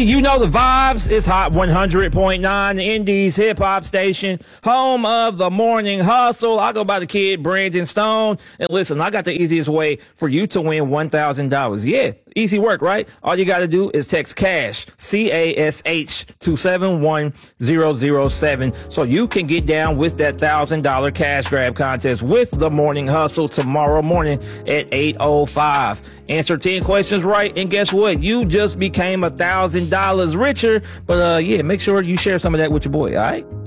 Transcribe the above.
you know the vibes. It's Hot 100.9, the Indies hip hop station, home of the morning hustle. I go by the kid Brandon Stone. And listen, I got the easiest way for you to win $1,000. Yeah, easy work, right? All you got to do is text CASH, CASH, to 71007 so you can get down with that $1,000 cash grab contest with the morning hustle tomorrow morning at 8:05. Answer 10 questions right, and guess what? You just became $1,000 richer. But yeah, make sure you share some of that with your boy, all right?